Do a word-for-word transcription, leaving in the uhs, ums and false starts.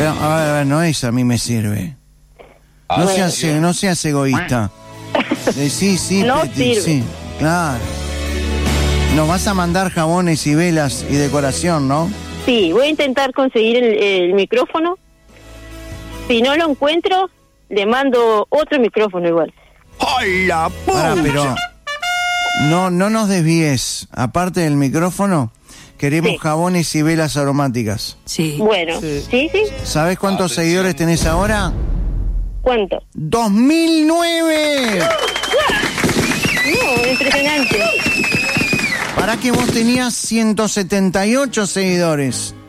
Pero, a ver, a ver, no es a mí me sirve. No seas, no seas egoísta. Eh, sí, sí, No Peti, sirve. sí, claro. Nos vas a mandar jabones y velas y decoración, ¿no? Sí, voy a intentar conseguir el, el micrófono. Si no lo encuentro, le mando otro micrófono igual. ¡Hola, Pará, pero no, no nos desvíes. Aparte del micrófono, queremos Sí. jabones y velas aromáticas. Sí. Bueno, Sí. sí, sí. ¿Sabés cuántos Atención. seguidores tenés ahora? ¿Cuánto? ¡dos mil nueve! No, impresionante. Para que vos tenías ciento setenta y ocho seguidores.